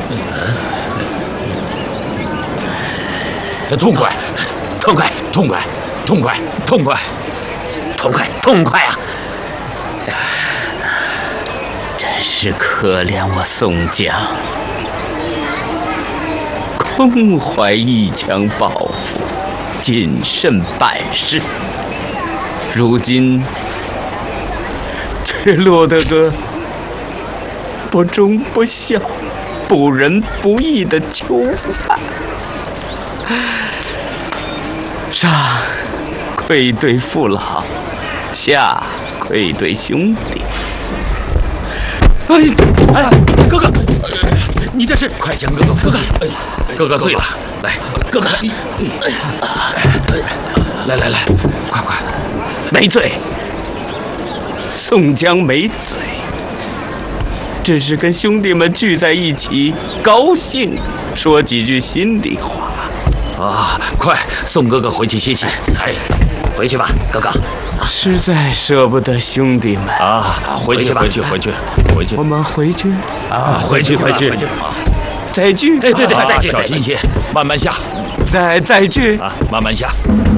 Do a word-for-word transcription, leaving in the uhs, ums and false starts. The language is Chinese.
痛快，痛快，痛快，痛快，痛快，痛快，痛快啊！ 真是可怜我宋江，空怀一腔抱负，谨慎办事，如今却落得个不忠不孝、不仁不义的囚犯。上愧对父老，下愧对兄弟。 哎哎，哥哥，你这是快将哥哥扶起！哥哥醉了，来，哥哥，来来来，快快， 没醉，宋江没醉，只是跟兄弟们聚在一起，高兴，说几句心里话。 啊，快送哥哥回去歇歇。哎，回去吧，哥哥。 实在舍不得兄弟们啊！回去吧，回去，回去，回去。 我们回去啊！回去，回去。 再聚。 对对对，再聚，小心些，慢慢下。 再再聚啊，慢慢下。